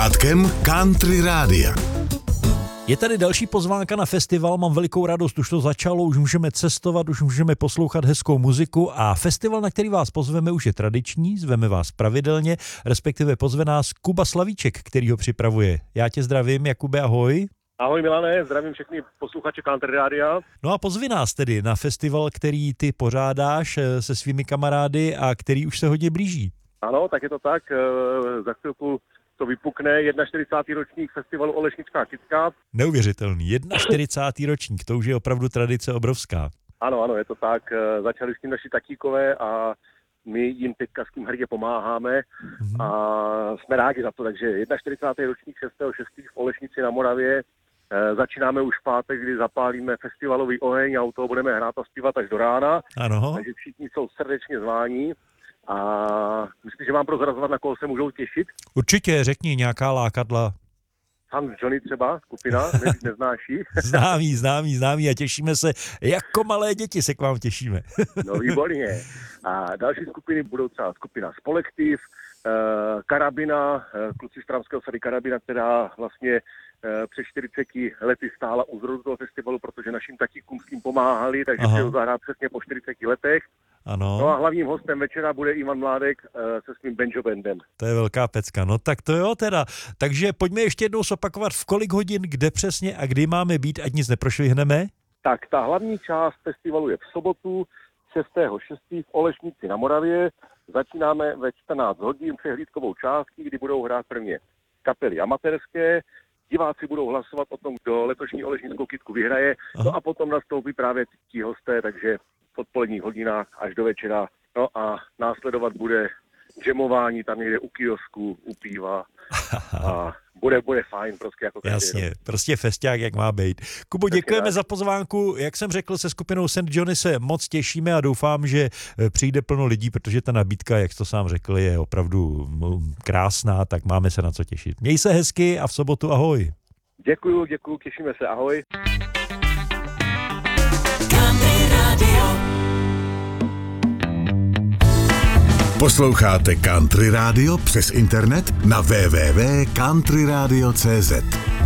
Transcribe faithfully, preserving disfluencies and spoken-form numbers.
sluchátkem Country Rádia. Je tady další pozvánka na festival, mám velikou radost, už to začalo, už můžeme cestovat, už můžeme poslouchat hezkou muziku a festival, na který vás pozveme, už je tradiční, zveme vás pravidelně, respektive pozve nás Kuba Slavíček, který ho připravuje. Já tě zdravím, Jakube, ahoj. Ahoj Milane, zdravím všechny posluchače Country Rádia. No a pozvi nás tedy na festival, který ty pořádáš se svými kamarády a který už se hodně blíží. Ano, tak je to tak, za chvilku to vypukne, čtyřicátý první ročník festivalu Olešnická kytka. Neuvěřitelný, čtyřicátý první ročník, to už je opravdu tradice obrovská. Ano, ano, je to tak, začali s tím naši tatíkové a my jim teďka s tím hrdě pomáháme mm-hmm. a jsme rádi za to, takže čtyřicátý první ročník šestého šestého v Olešnici na Moravě. Začínáme už v pátek, kdy zapálíme festivalový oheň a u toho budeme hrát a zpívat až do rána. Ano. Takže všichni jsou srdečně zváni. A myslím, že vám prozrazovat, na koho se můžou těšit? Určitě, řekni nějaká lákadla. Hans Johnny třeba, skupina, ne, neznáš ji? Známý, známý, známý a těšíme se, jako malé děti se k vám těšíme. No výborně. A další skupiny budou třeba skupina Spolektiv, eh, Karabina, eh, kluci z Tramského sady Karabina, která vlastně eh, před čtyřiceti lety stála u zrodu toho festivalu, protože našim tatíkům s tím pomáhali, takže si ho zahrát přesně po čtyřiceti letech. Ano. No a hlavním hostem večera bude Ivan Mládek uh, se svým banjo bandem. To je velká pecka, no tak to jo teda. Takže pojďme ještě jednou zopakovat, v kolik hodin, kde přesně a kdy máme být, ať nic neprošvihneme. Tak ta hlavní část festivalu je v sobotu šestého šestého v Olešnici na Moravě. Začínáme ve čtrnáct hodin přehlídkovou částí, kdy budou hrát prvně kapely amatérské. Diváci budou hlasovat o tom, kdo letošní Olešnickou kytku vyhraje. Aha. No a potom nastoupí právě ti hosté, takže v odpoledních hodinách až do večera. No a následovat bude džemování tam někde u kiosku, u piva a bude, bude fajn prostě jako každý. Jasně, prostě festiák, jak má být. Kubo, děkujeme za pozvánku. Jak jsem řekl, se skupinou Saint Johnny se moc těšíme a doufám, že přijde plno lidí, protože ta nabídka, jak jsi to sám řekl, je opravdu krásná, tak máme se na co těšit. Měj se hezky a v sobotu ahoj. Děkuju, děkuju, těšíme se, ahoj. Posloucháte Country Rádio přes internet na w w w tečka country radio tečka c z.